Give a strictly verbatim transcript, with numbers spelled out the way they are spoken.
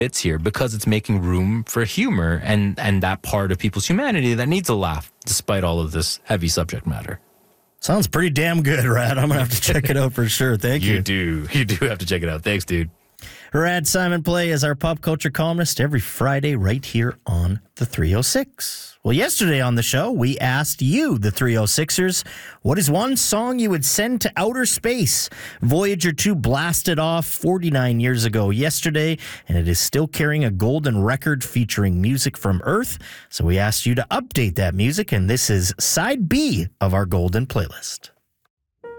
fits here because it's making room for humor and, and that part of people's humanity that needs a laugh despite all of this heavy subject matter. Sounds pretty damn good, Rad. I'm going to have to check it out for sure. Thank you. You do. You do have to check it out. Thanks, dude. Rad Simon Play is our pop culture columnist every Friday right here on the three oh six. Well, yesterday on the show, we asked you, the three oh sixers, what is one song you would send to outer space? Voyager two blasted off forty-nine years ago yesterday, and it is still carrying a golden record featuring music from Earth. So we asked you to update that music, and this is side B of our golden playlist.